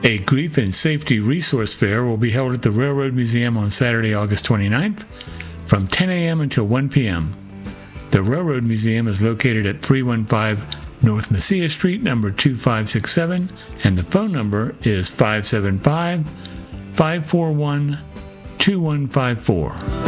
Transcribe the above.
A Grief and Safety Resource Fair will be held at the Railroad Museum on Saturday, August 29th from 10 a.m. until 1 p.m. The Railroad Museum is located at 315 North Messiah Street, number 2567, and the phone number is 575-541-2154.